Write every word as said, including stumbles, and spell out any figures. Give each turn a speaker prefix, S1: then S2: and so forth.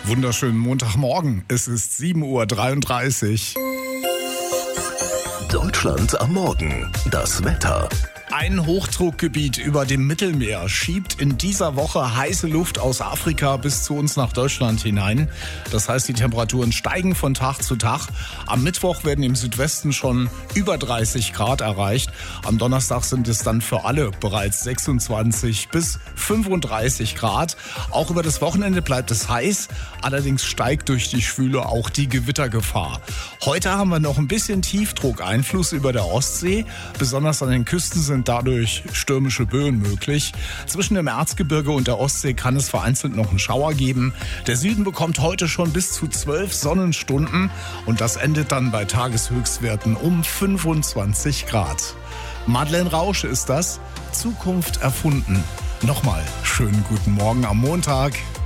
S1: Wunderschönen Montagmorgen. Es ist sieben Uhr dreiunddreißig.
S2: Deutschland am Morgen. Das Wetter.
S1: Ein Hochdruckgebiet über dem Mittelmeer schiebt in dieser Woche heiße Luft aus Afrika bis zu uns nach Deutschland hinein. Das heißt, die Temperaturen steigen von Tag zu Tag. Am Mittwoch werden im Südwesten schon über dreißig Grad erreicht. Am Donnerstag sind es dann für alle bereits sechsundzwanzig bis fünfunddreißig Grad. Auch über das Wochenende bleibt es heiß. Allerdings steigt durch die Schwüle auch die Gewittergefahr. Heute haben wir noch ein bisschen Tiefdruckeinfluss über der Ostsee. Besonders an den Küsten sind dadurch stürmische Böen möglich. Zwischen dem Erzgebirge und der Ostsee kann es vereinzelt noch einen Schauer geben. Der Süden bekommt heute schon bis zu zwölf Sonnenstunden und das endet dann bei Tageshöchstwerten um fünfundzwanzig Grad. Madeleine Rausch ist das. Zukunft erfunden. Nochmal schönen guten Morgen am Montag.